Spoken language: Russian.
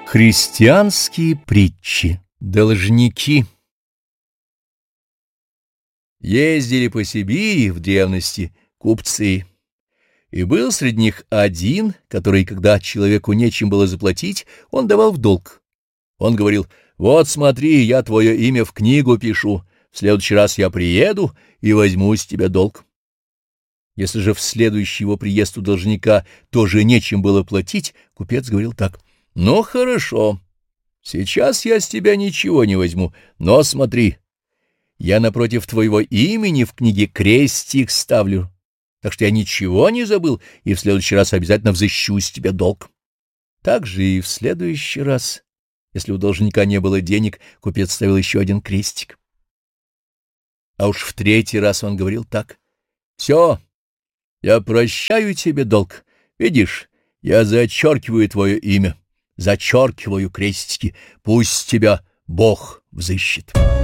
Христианские притчи. Должники. Ездили по Сибири в древности купцы, и был среди них один, который, когда человеку нечем было заплатить, он давал в долг. Он говорил: «Вот смотри, я твое имя в книгу пишу, в следующий раз я приеду и возьму с тебя долг». Если же в следующий его приезд у должника тоже нечем было платить, купец говорил так: «Ну, хорошо, сейчас я с тебя ничего не возьму, но смотри, я напротив твоего имени в книге крестик ставлю, так что я ничего не забыл, и в следующий раз обязательно взыщу с тебя долг». Так же и в следующий раз, если у должника не было денег, купец ставил еще один крестик. А уж в третий раз он говорил так: «Все, я прощаю тебе долг, видишь, я зачеркиваю твое имя, зачеркиваю крестики, пусть тебя Бог взыщет».